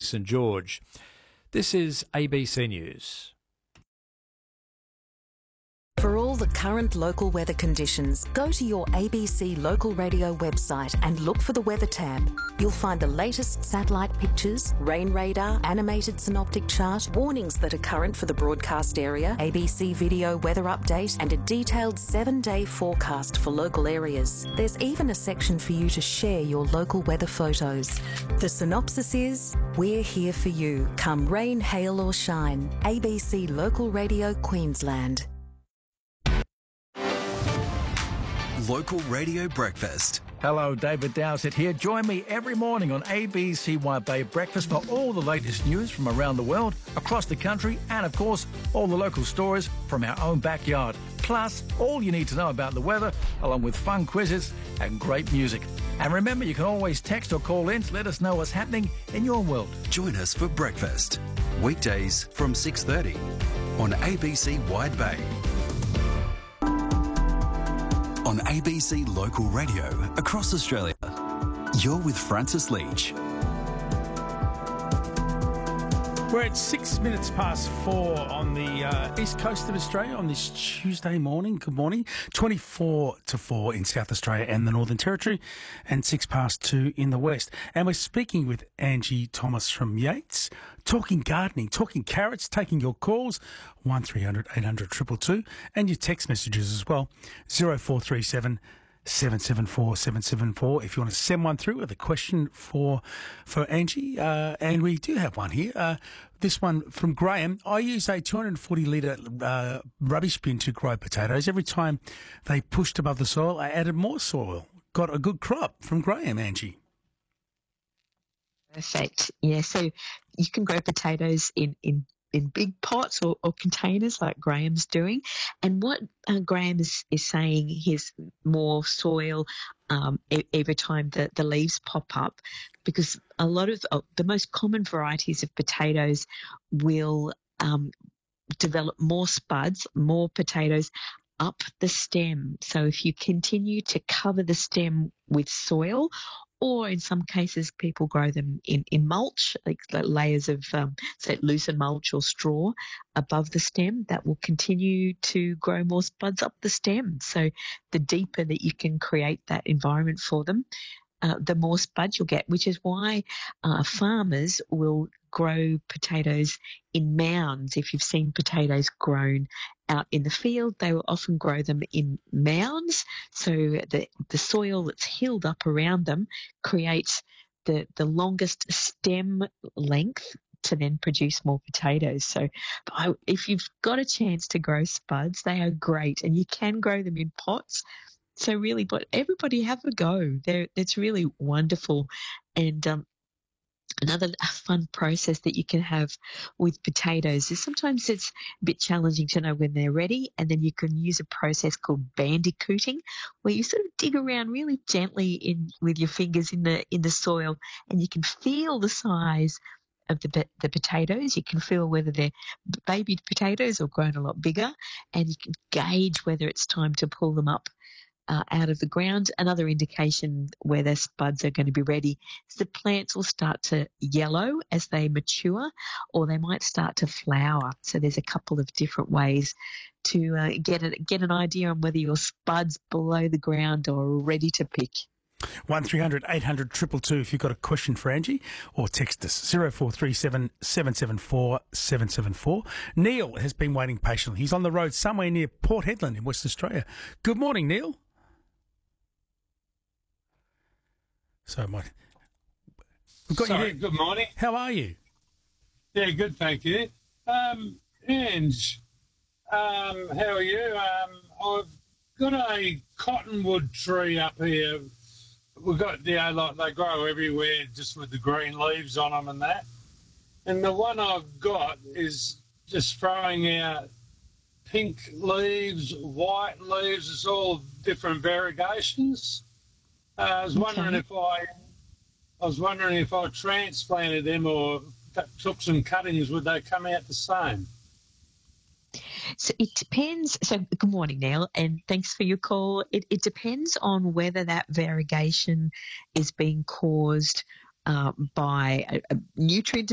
St George. This is ABC News. For all the current local weather conditions, go to your ABC local radio website and look for the Weather tab. You'll find the latest satellite pictures, rain radar, animated synoptic chart, warnings that are current for the broadcast area, ABC video weather update, and a detailed 7-day forecast for local areas. There's even a section for you to share your local weather photos. The synopsis is, we're here for you, come rain, hail or shine. ABC Local Radio Queensland. Local Radio Breakfast. Hello, David Dowsett here. Join me every morning on ABCYB Breakfast for all the latest news from around the world, across the country, and of course, all the local stories from our own backyard. Plus, all you need to know about the weather, along with fun quizzes and great music. And remember, you can always text or call in to let us know what's happening in your world. Join us for breakfast. Weekdays from 6:30 on ABC Wide Bay. On ABC Local Radio across Australia. You're with Francis Leach. We're at 6 minutes past 4 on the east coast of Australia on this Tuesday morning. Good morning. 24 to 4 in South Australia and the Northern Territory, and 6 past 2 in the west. And we're speaking with Angie Thomas from Yates, talking gardening, talking carrots, taking your calls, 1300 800 222, and your text messages as well, 0437 774 774 if you want to send one through with a question for Angie. And we do have one here. This one from Graham. I use a 240 litre rubbish bin to grow potatoes. Every time they pushed above the soil, I added more soil. Got a good crop from Graham, Angie. Perfect. Yeah, so you can grow potatoes in big pots or containers like Graham's doing. And what Graham is saying, he's more soil every time the leaves pop up, because a lot of the most common varieties of potatoes will develop more spuds, more potatoes up the stem. So if you continue to cover the stem with soil, or in some cases people grow them in mulch, like layers of say loosened mulch or straw above the stem, that will continue to grow more spuds up the stem. So the deeper that you can create that environment for them, the more spuds you'll get, which is why farmers will grow potatoes in mounds. If you've seen potatoes grown out in the field, they will often grow them in mounds. So the soil that's hilled up around them creates the longest stem length to then produce more potatoes. So if you've got a chance to grow spuds, they are great, and you can grow them in pots. So really, but everybody have a go. It's really wonderful. And another fun process that you can have with potatoes is sometimes it's a bit challenging to know when they're ready, and then you can use a process called bandicooting, where you sort of dig around really gently with your fingers in the soil, and you can feel the size of the potatoes. You can feel whether they're baby potatoes or grown a lot bigger, and you can gauge whether it's time to pull them up out of the ground. Another indication where their spuds are going to be ready is the plants will start to yellow as they mature, or they might start to flower. So there's a couple of different ways to get an idea on whether your spuds below the ground are ready to pick. 1300 800 222 if you've got a question for Angie, or text us 0437 774 774. Neil has been waiting patiently. He's on the road somewhere near Port Hedland in West Australia. Good morning, Neil. So, we've got you. Good morning. How are you? Yeah, good, thank you. Ange, how are you? I've got a cottonwood tree up here. We've got, like they grow everywhere just with the green leaves on them and that. And the one I've got is just throwing out pink leaves, white leaves. It's all different variegations. I was wondering if I transplanted them or took some cuttings, would they come out the same? So it depends. So good morning, Neil, and thanks for your call. It depends on whether that variegation is being caused by a nutrient